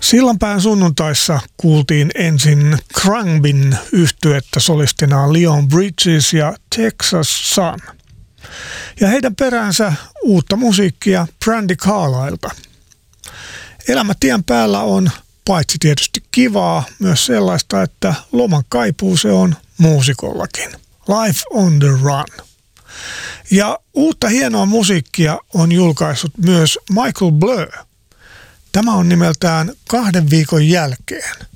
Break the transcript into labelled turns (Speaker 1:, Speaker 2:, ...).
Speaker 1: Sillanpään sunnuntaissa kuultiin ensin Khruangbin yhtyettä solistinaan Leon Bridges ja Texas Sun. Ja heidän peräänsä uutta musiikkia Brandi Carlilelta. Elämä tien päällä on paitsi tietysti kivaa, myös sellaista, että loman kaipuu se on muusikollakin. Life on the Run. Ja uutta hienoa musiikkia on julkaissut myös Michael Blur. Tämä on nimeltään 2 viikon jälkeen.